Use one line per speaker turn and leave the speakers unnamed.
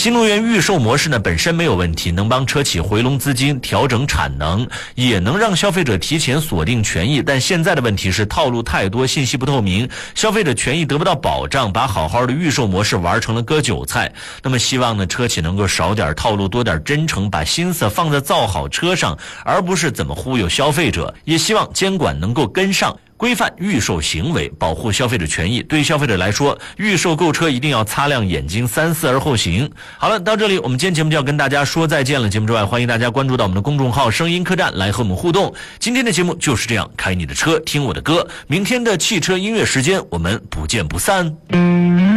新能源预售模式呢本身没有问题，能帮车企回笼资金，调整产能，也能让消费者提前锁定权益。但现在的问题是套路太多，信息不透明，消费者权益得不到保障，把好好的预售模式玩成了割韭菜。那么希望呢车企能够少点套路，多点真诚，把心思放在造好车上，而不是怎么忽悠消费者。也希望监管能够跟上，规范预售行为，保护消费者权益。对消费者来说，预售购车一定要擦亮眼睛，三思而后行。好了，到这里我们今天节目就要跟大家说再见了。节目之外，欢迎大家关注到我们的公众号声音客栈来和我们互动。今天的节目就是这样，开你的车，听我的歌。明天的汽车音乐时间，我们不见不散。